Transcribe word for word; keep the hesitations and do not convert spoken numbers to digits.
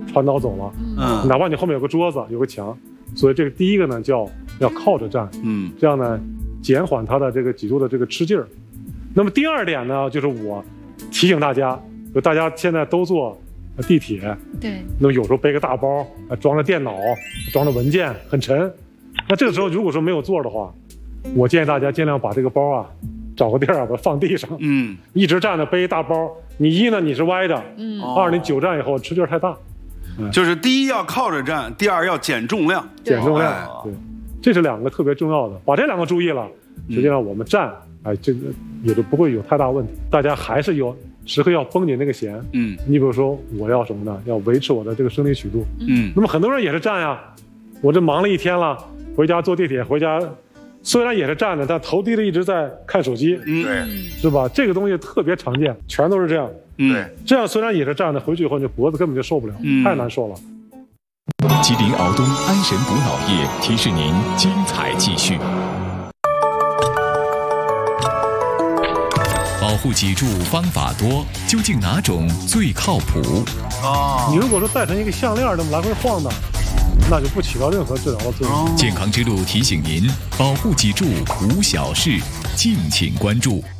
传导走了， 嗯， 哪怕你后面有个桌子有个墙，所以这个第一个呢叫要靠着站， 嗯， 这样呢减缓它的这个脊柱的这个吃劲儿。那么第二点呢，就是我提醒大家，就大家现在都坐地铁， 对， 那么有时候背个大包，装着电脑，装着文件，很沉。那这个时候如果说没有座的话，我建议大家尽量把这个包啊找个地儿啊把它放地上， 嗯， 一直站着背一大包，你一呢你是歪的， 嗯， 二你久站以后吃劲儿太大， 就是第一要靠着站，第二要减重量， 减重量， 哎对，这是两个特别重要的，把这两个注意了，实际上我们站，哎，这个也就不会有太大问题。大家还是有时刻要绷紧那个弦， 嗯， 你比如说我要什么呢？要维持我的这个生理曲度， 嗯， 那么很多人也是站呀，我这忙了一天了，回家坐地铁回家，虽然也是站着，但头低着一直在看手机， 嗯， 对， 是吧？这个东西特别常见，全都是这样。 嗯， 对， 这样虽然也是站着，回去以后你脖子根本就受不了， 嗯太难受了。 吉林敖东安神补脑液提示您精彩继续。保护脊柱方法多，究竟哪种最靠谱？ 哦你如果说戴成一个项链这么来回晃的，那就不起到任何治疗的作用。 哦健康之路提醒您，保护脊柱无小事，敬请关注。